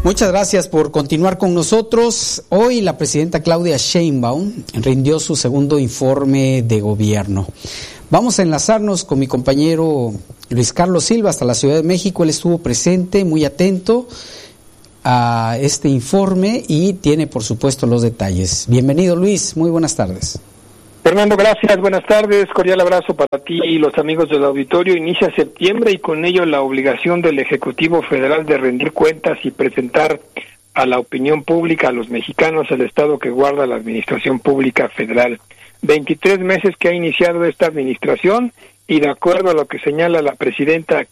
Muchas gracias por continuar con nosotros. Hoy la presidenta Claudia Sheinbaum rindió su segundo informe de gobierno. Vamos a enlazarnos con mi compañero Luis Carlos Silva hasta la Ciudad de México. Él estuvo presente, muy atento a este informe y tiene, por supuesto, los detalles. Bienvenido, Luis. Muy buenas tardes. Fernando, gracias. Buenas tardes. Cordial abrazo para ti y los amigos del auditorio. Inicia septiembre y con ello la obligación del Ejecutivo Federal de rendir cuentas y presentar a la opinión pública, a los mexicanos, el estado que guarda la Administración Pública Federal. 23 meses que ha iniciado esta administración y de acuerdo a lo que señala la presidenta